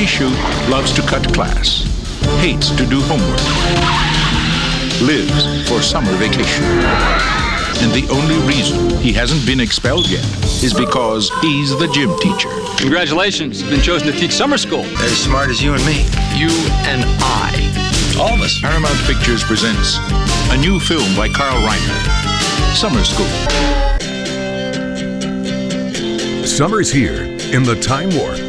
Tony Schutt loves to cut class, hates to do homework, lives for summer vacation. And the only reason he hasn't been expelled yet is because he's the gym teacher. Congratulations, you've been chosen to teach summer school. They're as smart as you and me. You and I. All of us. Paramount Pictures presents a new film by Carl Reiner, Summer School. Summer's here in the Time Warp.